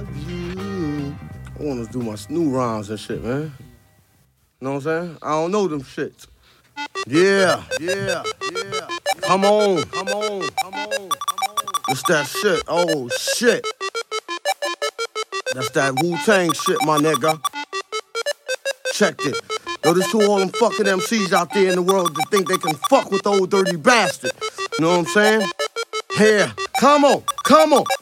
you. I want to do my new rhymes and shit, man. You know what I'm saying? I don't know them shits. Yeah. Come on. It's that shit. Oh, shit. That's that Wu-Tang shit, my nigga. Check it. Yo, this to all them fucking MCs out there in the world that think they can fuck with the old dirty bastard. You know what I'm saying? Here, come on.